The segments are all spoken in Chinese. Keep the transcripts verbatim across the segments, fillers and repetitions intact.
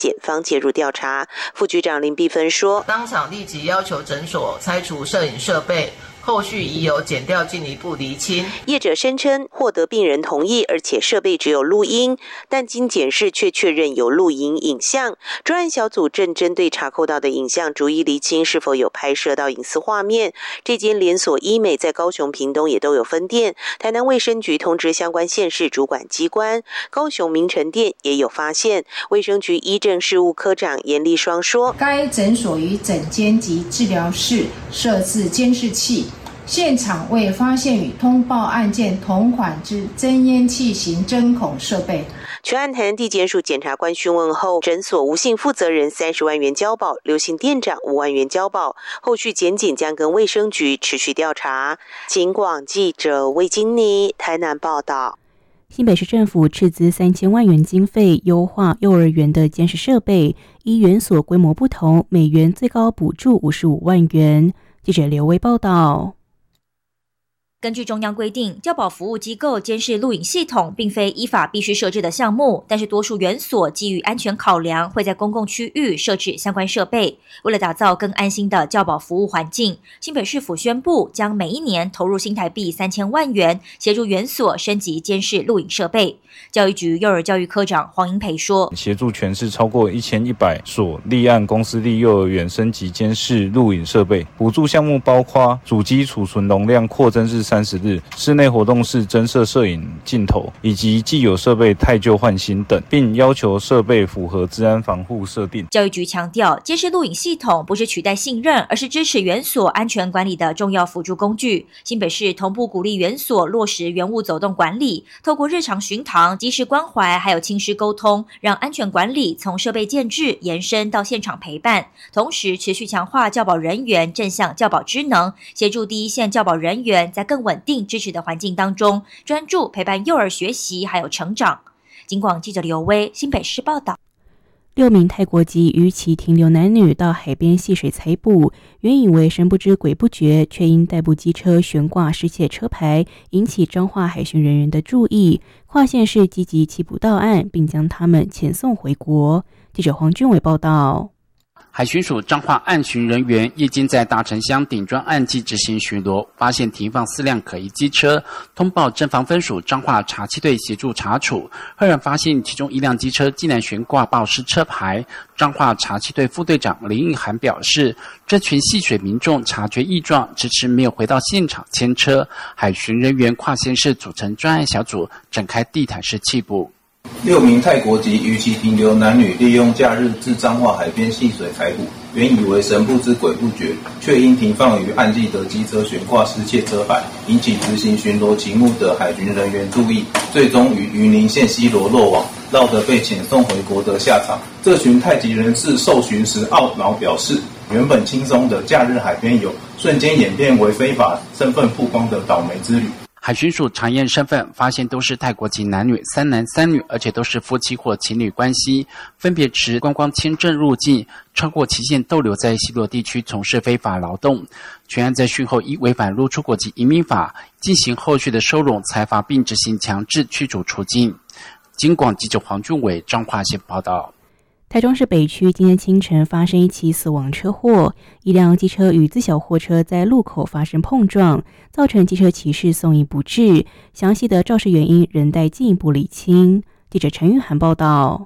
检方介入调查。副局长林碧芬说， 当场立即要求诊所拆除摄影设备，后续已有检调进一步厘清。 业者声称获得病人同意，而且设备只有录音，但经检视却确认有录影影像。专案小组正针对查扣到的影像，逐一厘清是否有拍摄到隐私画面。这间连锁医美在高雄、屏东也都有分店。台南卫生局通知相关县市主管机关，高雄明诚店也有发现。卫生局医政事务科长严立双说， 该诊所于诊间及治疗室设置监视器，现场未发现与通报案件同款之侦烟器型针孔设备。 全案台南地检署检察官讯问后，诊所吴姓负责人三十万元交保，刘姓店长五万元交保。后续检警将跟卫生局持续调查。警广记者魏金妮台南报道。 新北市政府斥资三千万元经费优化幼儿园的监视设备，依园所规模不同，每园最高补助五十五万元。记者刘威报道。 根据中央规定，教保服务机构监视录影系统并非依法必须设置的项目，但是多数园所基于安全考量，会在公共区域设置相关设备。为了打造更安心的教保服务环境，新北市府宣布将每一年投入新台币三千万元，协助园所升级监视录影设备。教育局幼儿教育科长黄英培说， 协助全市超过一千一百所立案公私立幼儿园升级监视录影设备，补助项目包括主机储存容量扩增至三十日、室内活动室增设摄影镜头，以及既有设备汰旧换新等，并要求设备符合治安防护设定。 教育局强调，监视录影系统不是取代信任，而是支持园所安全管理的重要辅助工具。新北市同步鼓励园所落实园务走动管理，透过日常巡堂、及时关怀，还有亲师沟通，让安全管理从设备建制延伸到现场陪伴。同时，持续强化教保人员正向教保职能，协助第一线教保人员在更稳定支持的环境当中，专注陪伴幼儿学习还有成长。警广记者刘威新北市报道。 六名泰国籍逾期停留男女到海边戏水采捕，原以为神不知鬼不觉，却因代步机车悬挂失窃车牌，引起彰化海巡人员的注意，跨县市积极缉捕到案，并将他们遣送回国。记者黄俊伟报道。 海巡署彰化岸巡人员夜间在大城乡顶庄岸际执行巡逻，发现停放四辆可疑机车，通报侦防分署彰化查缉队协助查处。赫然发现其中一辆机车竟然悬挂报失车牌。彰化查缉队副队长林义涵表示，这群戏水民众察觉异状，迟迟没有回到现场牵车。海巡人员跨县市组成专案小组，展开地毯式缉捕。 六名泰国籍逾期停留男女利用假日至彰化海边戏水采捕，原以为神不知鬼不觉，却因停放于岸际的机车悬挂失窃车牌，引起执行巡逻勤务的海巡人员注意，最终于云林县西螺落网，绕得被遣送回国的下场。这群泰籍人士受询时懊恼表示，原本轻松的假日海边游，瞬间演变为非法身份曝光的倒霉之旅。 海巡署查验身份，发现都是泰国籍男女，三男三女，而且都是夫妻或情侣关系，分别持观光签证入境，超过期限逗留在西螺地区从事非法劳动。全案在讯后依违反入出国及移民法进行后续的收容、裁罚，并执行强制驱逐出境。警广记者黄俊伟彰化县报道。 台中市北区今天清晨发生一起死亡车祸，一辆机车与自小货车在路口发生碰撞，造成机车骑士送医不治。详细的肇事原因仍待进一步厘清。记者陈玉涵报道。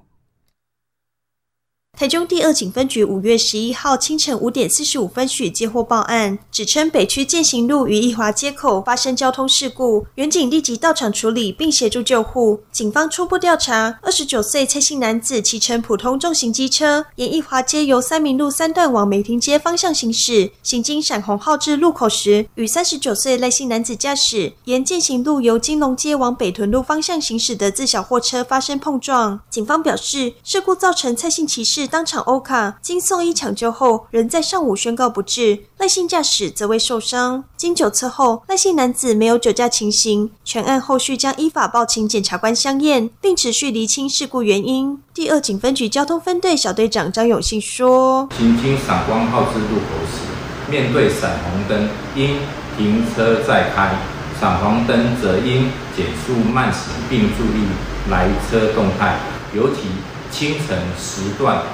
台中第二警分局五月十一号清晨五点四十五分许接获报案，指称北区践行路与义华街口发生交通事故，员警立即到场处理并协助救护。警方初步调查，二十九岁蔡姓男子骑乘普通重型机车，沿义华街由三民路三段往美亭街方向行驶，行经闪红号志路口时，与三十九岁赖姓男子驾驶沿践行路由金龙街往北屯路方向行驶的自小货车发生碰撞。警方表示，事故造成蔡姓骑士当场欧卡，经送医抢救后，仍在上午宣告不治。赖姓驾驶则未受伤。经酒测后，赖姓男子没有酒驾情形。全案后续将依法报请检察官相验，并持续厘清事故原因。第二警分局交通分队小队长张永信说： 行经闪光号志路口时，面对闪红灯，应停车再开；闪黄灯则应减速慢行，并注意来车动态，尤其清晨时段